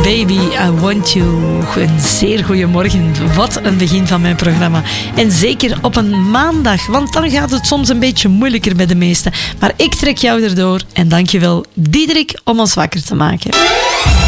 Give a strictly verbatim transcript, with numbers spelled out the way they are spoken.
Baby, I Want You. Een zeer goede morgen. Wat een begin van mijn programma. En zeker op een maandag, want dan gaat het soms een beetje moeilijker bij de meesten. Maar ik trek jou erdoor en dankjewel, Diederik, om ons wakker te maken.